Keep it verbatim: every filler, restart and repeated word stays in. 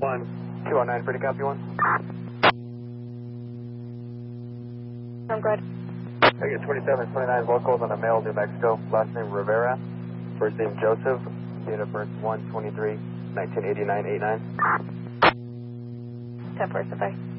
one. two oh nine, pretty copy one. I'm good. I get twenty-seven twenty-nine vocals on a male, New Mexico. Last name Rivera. First name Joseph. Date of birth one twenty-three nineteen eighty-nine eighty-nine. ten four, bye.